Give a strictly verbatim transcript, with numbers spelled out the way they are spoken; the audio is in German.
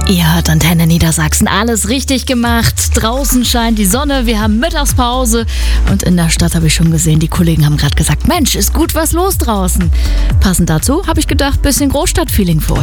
Ihr hört Antenne Niedersachsen. Alles richtig gemacht. Draußen scheint die Sonne, wir haben Mittagspause und in der Stadt habe ich schon gesehen, die Kollegen haben gerade gesagt, Mensch, ist gut was los draußen. Passend dazu habe ich gedacht, bisschen Großstadtfeeling für euch.